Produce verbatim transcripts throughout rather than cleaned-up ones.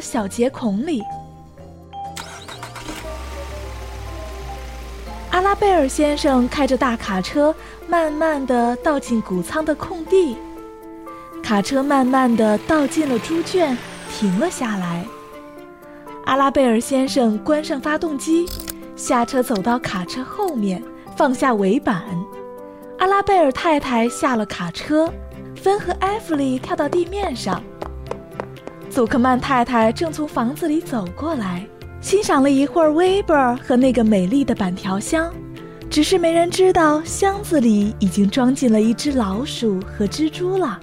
小截孔里。阿拉贝尔先生开着大卡车慢慢地倒进谷仓的空地，卡车慢慢地倒进了猪圈，停了下来。阿拉贝尔先生关上发动机，下车走到卡车后面，放下尾板。阿拉贝尔太太下了卡车，芬和艾弗里跳到地面上。祖克曼太太正从房子里走过来，欣赏了一会儿威伯和那个美丽的板条箱，只是没人知道箱子里已经装进了一只老鼠和蜘蛛了。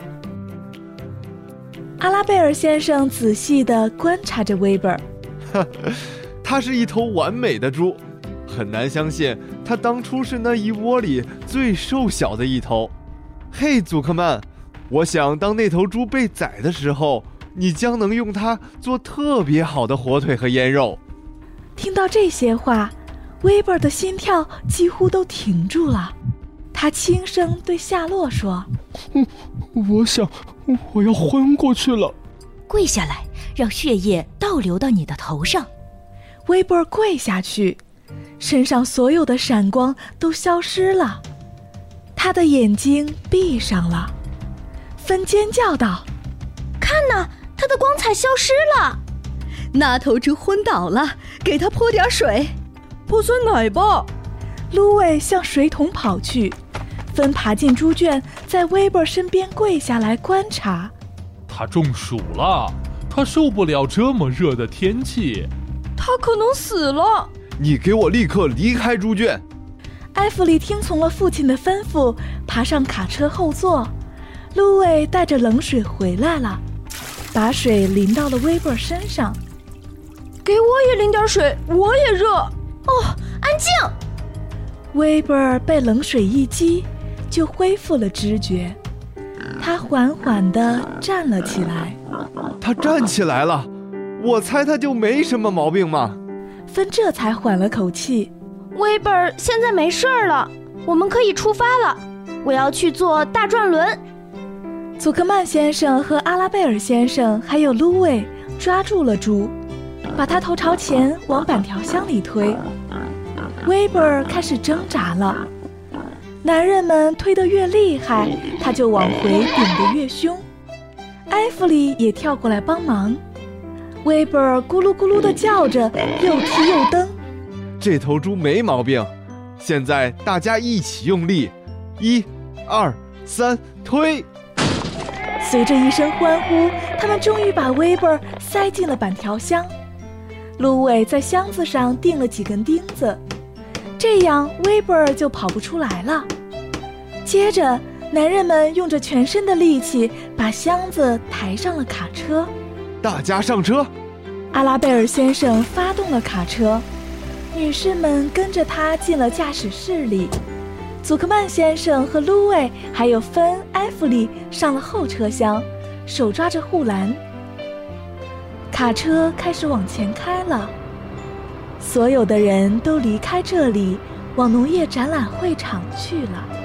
阿拉贝尔先生仔细地观察着威伯， 它是一头完美的猪，很难相信它当初是那一窝里最瘦小的一头。嘿，祖克曼，我想当那头猪被宰的时候，你将能用它做特别好的火腿和腌肉。 听到这些话，威伯的心跳几乎都停住了。他轻声对夏洛说： 嗯，我想我要昏过去了。 跪下来，让血液倒流到你的头上。 威伯跪下去，身上所有的闪光都消失了，他的眼睛闭上了。芬尖叫道： 看哪，他的光彩消失了！ 那头猪昏倒了，给他泼点水。 泼酸奶吧。 芦苇向水桶跑去，芬爬进猪圈，在威伯身边跪下来观察。 他中暑了，他受不了这么热的天气。 他可能死了。 你给我立刻离开猪圈。 艾弗里听从了父亲的吩咐，爬上卡车后座。芦苇带着冷水回来了，把水淋到了威伯身上。 给我也淋点水，我也热。 哦，安静！ 威伯被冷水一激，就恢复了知觉。他缓缓地站了起来。 他站起来了，我猜他就没什么毛病嘛。 芬这才缓了口气。 威伯现在没事了，我们可以出发了。我要去坐大转轮。 祖克曼先生和阿拉贝尔先生还有芦苇抓住了猪，把它头朝前往板条箱里推。威伯开始挣扎了，男人们推得越厉害，他就往回顶得越凶。艾弗里也跳过来帮忙。威伯咕噜咕噜地叫着，又踢又蹬。 这头猪没毛病，现在大家一起用力，一、二、三，推！ 随着一声欢呼，他们终于把威伯塞进了板条箱。芦苇在箱子上钉了几根钉子，这样威伯就跑不出来了。接着，男人们用着全身的力气把箱子抬上了卡车。 大家上车！ 阿拉贝尔先生发动了卡车，女士们跟着他进了驾驶室里。祖克曼先生和芦苇还有芬、艾弗里上了后车厢，手抓着护栏。卡车开始往前开了，所有的人都离开这里，往农业展览会场去了。